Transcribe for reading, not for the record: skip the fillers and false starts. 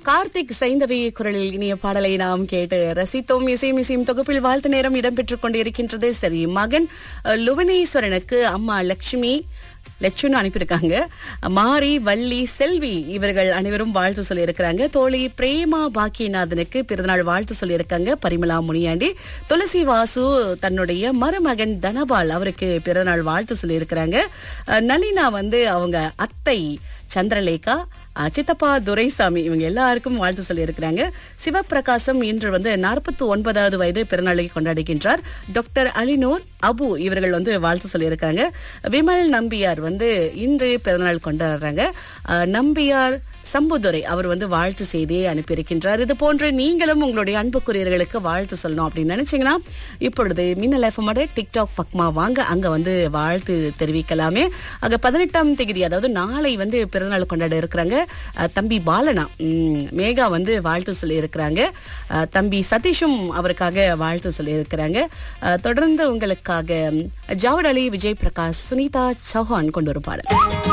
கார்த்திக் சைந்தவி குரலில் இனிய பாடலை நாம் கேட்டு ரசித்தோம். இசையும் தொகுப்பில் வாழ்த்து நேரம் இடம்பெற்றுக் கொண்டிருக்கின்றது. சரி, மகன் லுவனேஸ்வரனுக்கு அம்மா லட்சுமி அனுப்பியிருக்காங்க. மாரி, வள்ளி, செல்வி இவர்கள் அனைவரும் வாழ்த்து சொல்லியிருக்கிறாங்க. தோழி பிரேமா பாக்கியநாதனுக்கு பிறந்தநாள் வாழ்த்து சொல்லியிருக்காங்க. பரிமளா முனியாண்டி. துளசி வாசு தன்னுடைய மருமகன் தனபால் அவருக்கு பிறந்தநாள் வாழ்த்து சொல்லியிருக்கிறாங்க. நளினா அவங்க அத்தை சந்திரலேகா, சித்தப்பா துரைசாமி இவங்க எல்லாருக்கும் வாழ்த்து சொல்லியிருக்கிறாங்க. சிவபிரகாசம் இன்று 49வது வயது பிறநாளை கொண்டாடுகின்றார். டாக்டர் அலினூர் அபு இவர்கள் வாழ்த்து சொல்லியிருக்காங்க. விமல் நம்பியார் இன்று பிறந்தநாள் கொண்டாடுறாங்க. நம்பியார் சம்புதுரை அவர் வாழ்த்து செய்தியை அனுப்பியிருக்கின்றார். இது போன்று நீங்களும் உங்களுடைய அன்புக்குரியர்களுக்கு வாழ்த்து சொல்லணும் அப்படின்னு நினைச்சீங்கன்னா இப்பொழுது மின்னல் எஃப்எம்மோட டிக்டாக் பக்கமா வாங்க, அங்க வாழ்த்து தெரிவிக்கலாமே. அங்க 18ஆம் தேதி அதாவது நாளை பிறந்தநாள் கொண்டாட இருக்கிறாங்க. தம்பி பாலனா மேகா வாழ்த்து சொல்லி இருக்கிறாங்க. தம்பி சதீஷும் அவருக்காக வாழ்த்து சொல்லி இருக்கிறாங்க. தொடர்ந்து உங்களுக்காக ஜாவட் அலி, விஜய் பிரகாஷ், சுனிதா சௌஹான் கொண்டு ஒரு பாடல்.